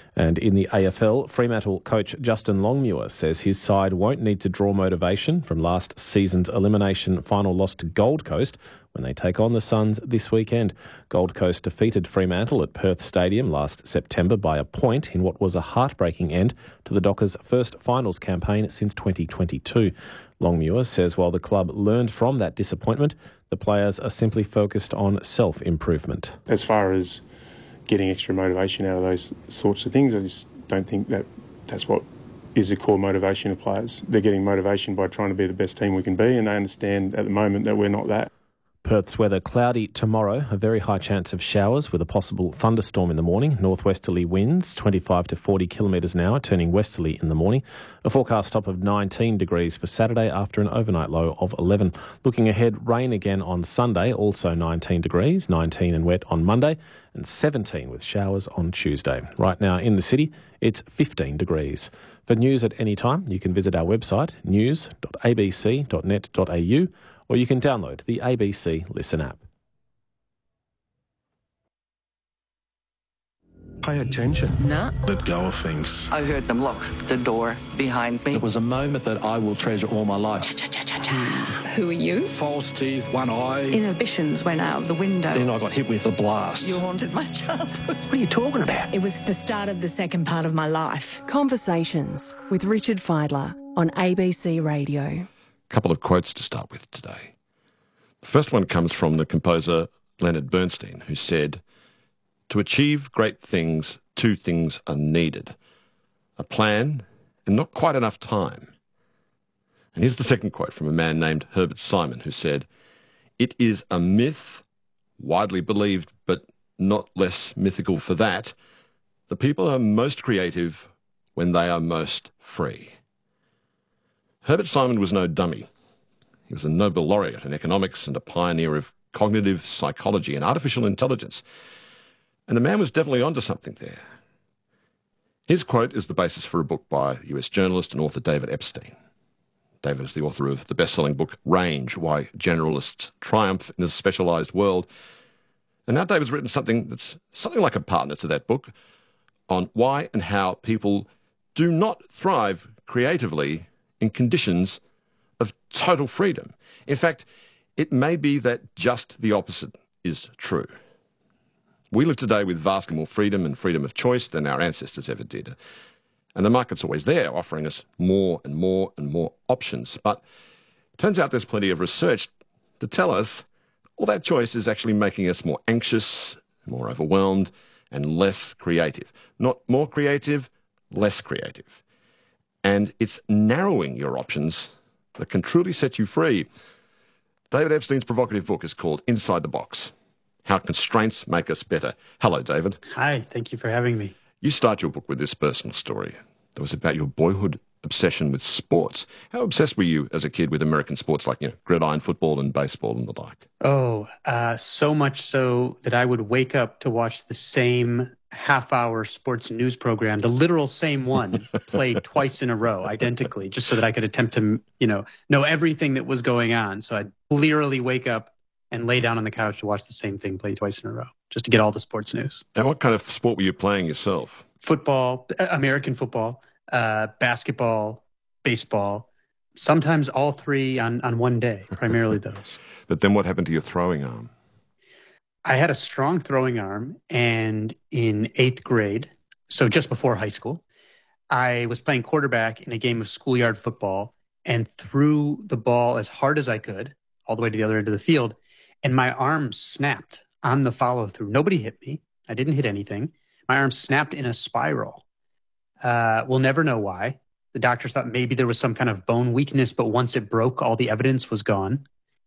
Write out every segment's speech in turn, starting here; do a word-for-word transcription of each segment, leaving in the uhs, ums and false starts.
And in the A F L, Fremantle coach Justin Longmuir says his side won't need to draw motivation from last season's elimination final loss to Gold Coast when they take on the Suns this weekend. Gold Coast defeated Fremantle at Perth Stadium last September by a point in what was a heartbreaking end to the Dockers' first finals campaign since twenty twenty-two. Longmuir says while the club learned from that disappointment, the players are simply focused on self-improvement. As far as getting extra motivation out of those sorts of things, I just don't think that that's what is the core motivation of players. They're getting motivation by trying to be the best team we can be, and they understand at the moment that we're not that. Perth's weather cloudy tomorrow, a very high chance of showers with a possible thunderstorm in the morning. Northwesterly winds twenty-five to forty kilometres an hour, turning westerly in the morning. A forecast top of nineteen degrees for Saturday after an overnight low of eleven. Looking ahead, rain again on Sunday, also nineteen degrees, nineteen and wet on Monday, and seventeen with showers on Tuesday. Right now in the city, it's fifteen degrees. For news at any time, you can visit our website, news dot a b c dot net dot a u, or you can download the A B C Listen app. Pay attention. No. Let go of things. I heard them lock the door behind me. It was a moment that I will treasure all my life. Who are you? False teeth, one eye. Inhibitions went out of the window. Then I got hit with a blast. You haunted my childhood. What are you talking about? It was the start of the second part of my life. Conversations with Richard Fidler on A B C Radio. Couple of quotes to start with today. The first one comes from the composer Leonard Bernstein, who said, "To achieve great things, two things are needed: a plan and not quite enough time." And here's the second quote from a man named Herbert Simon, who said, "It is a myth, widely believed, but not less mythical for that. The people are most creative when they are most free." Herbert Simon was no dummy. He was a Nobel laureate in economics and a pioneer of cognitive psychology and artificial intelligence. And the man was definitely onto something there. His quote is the basis for a book by U S journalist and author David Epstein. David is the author of the best-selling book Range, Why Generalists Triumph in a Specialised World. And now David's written something that's something like a partner to that book on why and how people do not thrive creatively in conditions of total freedom. In fact, it may be that just the opposite is true. We live today with vastly more freedom and freedom of choice than our ancestors ever did. And the market's always there, offering us more and more and more options. But it turns out there's plenty of research to tell us all that choice is actually making us more anxious, more overwhelmed, and less creative. Not more creative, less creative. And it's narrowing your options that can truly set you free. David Epstein's provocative book is called Inside the Box: How Constraints Make Us Better. Hello, David. Hi, thank you for having me. You start your book with this personal story that was about your boyhood obsession with sports. How obsessed were you as a kid with American sports like, you know, gridiron football and baseball and the like? Oh, uh, so much so that I would wake up to watch the same half-hour sports news program, the literal same one, played twice in a row, identically, just so that I could attempt to, you know, know everything that was going on. So I'd literally wake up and lay down on the couch to watch the same thing played twice in a row, just to get all the sports news. And what kind of sport were you playing yourself? Football, American football, uh, basketball, baseball, sometimes all three on, on one day, primarily those. But then what happened to your throwing arm? I had a strong throwing arm, and in eighth grade, so just before high school, I was playing quarterback in a game of schoolyard football and threw the ball as hard as I could all the way to the other end of the field, and my arm snapped on the follow-through. Nobody hit me. I didn't hit anything. My arm snapped in a spiral. Uh, we'll never know why. The doctors thought maybe there was some kind of bone weakness, but once it broke, all the evidence was gone.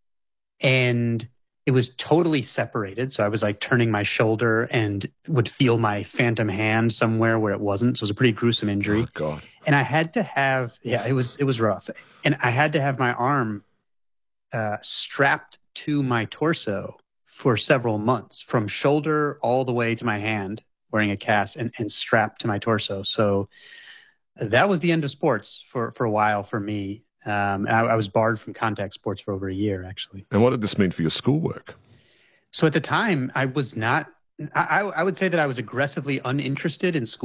And it was totally separated. So I was like turning my shoulder and would feel my phantom hand somewhere where it wasn't. So it was a pretty gruesome injury. Oh, God. And I had to have, yeah, it was, it was rough. And I had to have my arm uh, strapped to my torso for several months, from shoulder all the way to my hand, wearing a cast, and, and strapped to my torso. So that was the end of sports for, for a while for me. Um, and I, I was barred from contact sports for over a year, actually. And what did this mean for your schoolwork? So at the time, I was not, I, I would say that I was aggressively uninterested in school.